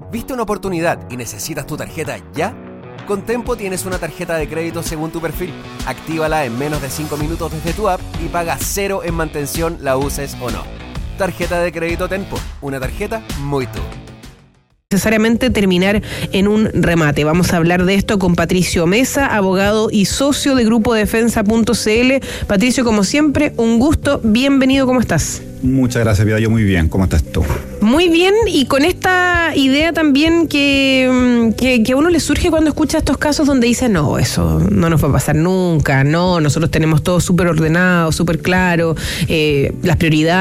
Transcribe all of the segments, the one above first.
¿Viste una oportunidad y necesitas tu tarjeta ya? Con Tempo tienes una tarjeta de crédito según tu perfil. Actívala en menos de 5 minutos desde tu app y paga 0 en mantención, la uses o no. Tarjeta de crédito Tempo, una tarjeta muy tú. Necesariamente terminar en un remate. Vamos a hablar de esto con Patricio Mesa, abogado y socio de Grupo Defensa.cl. Patricio, como siempre, un gusto. Bienvenido, ¿cómo estás? Muchas gracias, Vida. Yo muy bien. ¿Cómo estás tú? Muy bien, y con esta idea también que a uno le surge cuando escucha estos casos donde dice, no, eso no nos va a pasar nunca, no, nosotros tenemos todo súper ordenado, súper claro, las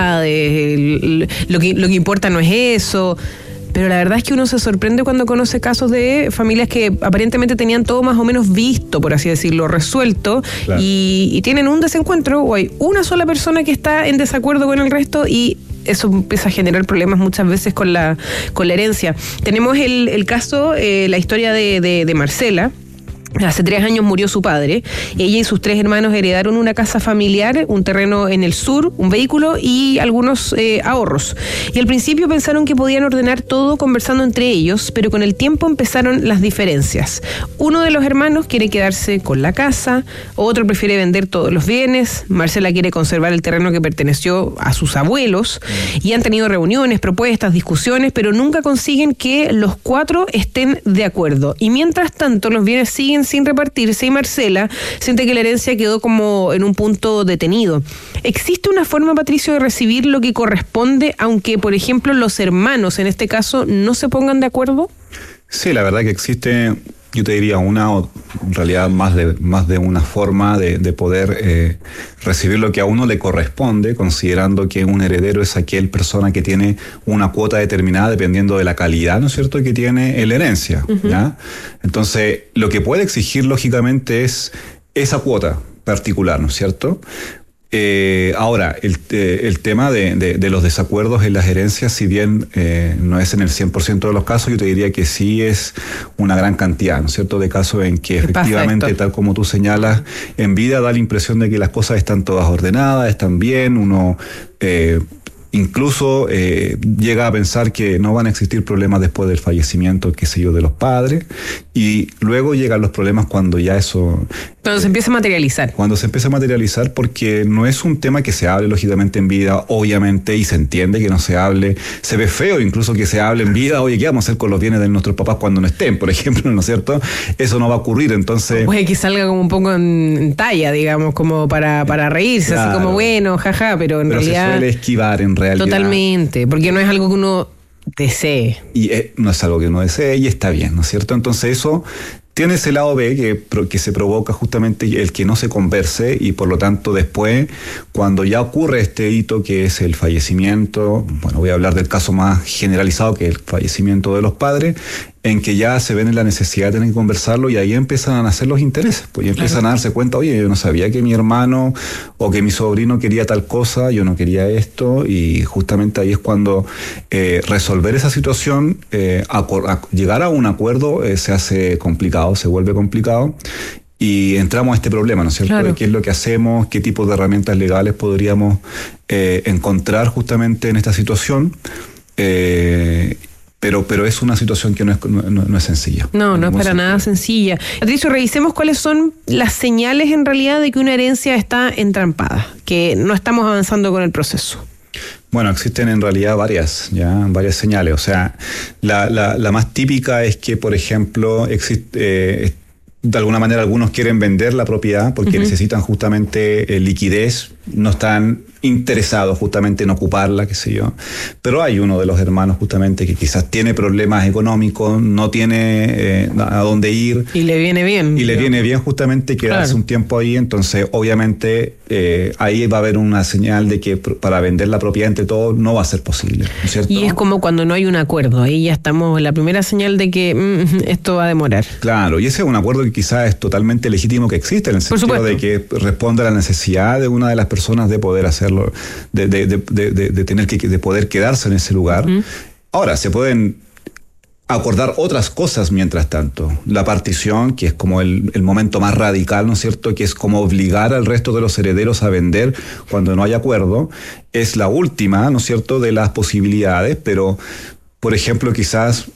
prioridades, lo que importa no es eso. Pero la verdad es que uno se sorprende cuando conoce casos de familias que aparentemente tenían todo más o menos visto, por así decirlo, resuelto, claro. y tienen un desencuentro, o hay una sola persona que está en desacuerdo con el resto, y eso empieza a generar problemas muchas veces con la herencia. Tenemos el caso, la historia de Marcela. Hace 3 años murió su padre. Ella y sus 3 hermanos heredaron una casa familiar, un terreno en el sur, un vehículo y algunos ahorros. Y al principio pensaron que podían ordenar todo conversando entre ellos, pero con el tiempo empezaron las diferencias. Uno de los hermanos quiere quedarse con la casa, otro prefiere vender todos los bienes, Marcela quiere conservar el terreno que perteneció a sus abuelos, y han tenido reuniones, propuestas, discusiones, pero nunca consiguen que los 4 estén de acuerdo. Y mientras tanto, los bienes siguen sin repartirse y Marcela siente que la herencia quedó como en un punto detenido. ¿Existe una forma, Patricio, de recibir lo que corresponde, aunque, por ejemplo, los hermanos, en este caso, no se pongan de acuerdo? Sí, la verdad que existe, yo te diría una, o en realidad más de una forma de poder recibir lo que a uno le corresponde, considerando que un heredero es aquel persona que tiene una cuota determinada dependiendo de la calidad, ¿no es cierto?, que tiene la herencia, ¿ya? Entonces, lo que puede exigir, lógicamente, es esa cuota particular, ¿no es cierto? Ahora, el tema de los desacuerdos en las herencias, si bien no es en el 100% de los casos, yo te diría que sí es una gran cantidad, ¿no es cierto?, de casos en que efectivamente, tal como tú señalas, en vida da la impresión de que las cosas están todas ordenadas, están bien, uno incluso llega a pensar que no van a existir problemas después del fallecimiento, qué sé yo, de los padres, y luego llegan los problemas cuando ya eso... Cuando se empieza a materializar. Cuando se empieza a materializar, porque no es un tema que se hable lógicamente en vida, obviamente, y se entiende que no se hable, se ve feo incluso que se hable en vida, oye, ¿qué vamos a hacer con los bienes de nuestros papás cuando no estén, por ejemplo, ¿no es cierto? Eso no va a ocurrir, entonces... Puede que salga como un poco en talla, digamos, como para reírse, claro. Así como bueno, jaja, pero en realidad... se suele esquivar en realidad. Totalmente, porque no es algo que uno desee. Y no es algo que uno desee y está bien, ¿no es cierto? Entonces eso tiene ese lado B que se provoca justamente el que no se converse, y por lo tanto después, cuando ya ocurre este hito que es el fallecimiento, bueno, voy a hablar del caso más generalizado, que es el fallecimiento de los padres, en que ya se ven en la necesidad de tener que conversarlo, y ahí empiezan a nacer los intereses, pues ya empiezan a darse cuenta, oye, yo no sabía que mi hermano o que mi sobrino quería tal cosa, yo no quería esto, y justamente ahí es cuando resolver esa situación, llegar a un acuerdo se hace complicado, se vuelve complicado, y entramos a este problema, ¿no es cierto? Claro. ¿Qué es lo que hacemos? ¿Qué tipo de herramientas legales podríamos encontrar justamente en esta situación? Pero es una situación que no es sencilla. No es para nada sencilla. Patricio, revisemos cuáles son las señales en realidad de que una herencia está entrampada, que no estamos avanzando con el proceso. Bueno, existen en realidad varias señales. O sea, la más típica es que, por ejemplo, existe... de alguna manera algunos quieren vender la propiedad porque necesitan justamente liquidez, no están interesados justamente en ocuparla, qué sé yo. Pero hay uno de los hermanos justamente que quizás tiene problemas económicos, no tiene a dónde ir. Y le viene bien. Y le viene bien justamente quedarse un tiempo ahí, entonces obviamente ahí va a haber una señal de que para vender la propiedad entre todos no va a ser posible, ¿no es cierto? Y es como cuando no hay un acuerdo, ahí ya estamos en la primera señal de que esto va a demorar. Claro, y ese es un acuerdo que quizás es totalmente legítimo que existe, en el sentido de que responde a la necesidad de una de las personas de poder hacerlo, de poder quedarse en ese lugar. Ahora, se pueden acordar otras cosas mientras tanto. La partición, que es como el momento más radical, ¿no es cierto?, que es como obligar al resto de los herederos a vender cuando no hay acuerdo, es la última, ¿no es cierto?, de las posibilidades, pero... Por ejemplo, quizás